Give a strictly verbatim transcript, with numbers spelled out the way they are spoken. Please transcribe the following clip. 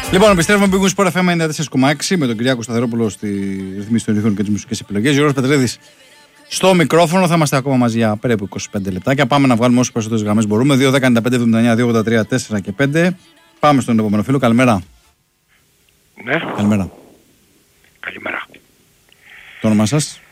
Λοιπόν, επιστρέφουμε με Big Sport εφ εμ ενενήντα τέσσερα κόμμα έξι με τον Κυριάκο Σταθερόπουλο στη ρυθμίση των ηχών και τις μουσικές επιλογές. Γιώργος Πετρίδης στο μικρόφωνο. Θα είμαστε ακόμα μαζί για περίπου είκοσι πέντε λεπτάκια. Πάμε να βγάλουμε όσες περισσότερες γραμμές μπορούμε. δύο δέκα ενενήντα πέντε εβδομήντα εννιά δύο ογδόντα τρία τέσσερα και πέντε. Πάμε στον επόμενο φίλο. Καλημέρα. Ναι. Καλημέρα. Καλημέρα. Το όνομά σας?